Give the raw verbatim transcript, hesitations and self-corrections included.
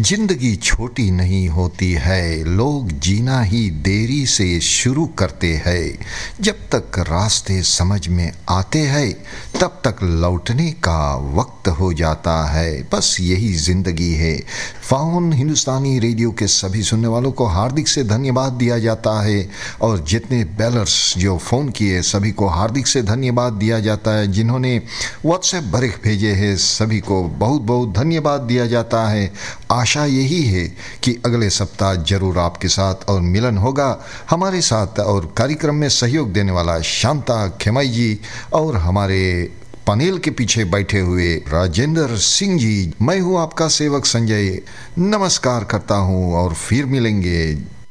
जिंदगी छोटी नहीं होती है, लोग जीना ही देरी से शुरू करते हैं। जब तक रास्ते समझ में आते हैं तब तक लौटने का वक्त हो जाता है। बस यही जिंदगी है। फाउन हिंदुस्तानी रेडियो के सभी सुनने वालों को हार्दिक से धन्यवाद दिया जाता है, और जितने बेलर्स जो फ़ोन किए सभी को हार्दिक से धन्यवाद दिया जाता है। जिन्होंने व्हाट्सएप बरिक भेजे हैं सभी को बहुत बहुत धन्यवाद दिया जाता है। आशा यही है कि अगले सप्ताह जरूर आपके साथ और मिलन होगा। हमारे साथ और कार्यक्रम में सहयोग देने वाला शांता खेमाई जी और हमारे पैनल के पीछे बैठे हुए राजेंद्र सिंह जी। मैं हूं आपका सेवक संजय, नमस्कार करता हूं और फिर मिलेंगे।